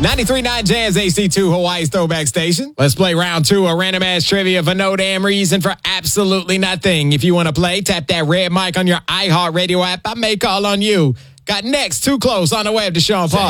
93.9 Jazz AC2 Hawaii's Throwback Station. Let's play round 2 of random ass trivia for no damn reason for absolutely nothing. If you want to play, tap that red mic on your iHeartRadio app. I may call on you. Got next, Too Close on the web to Sean Paul.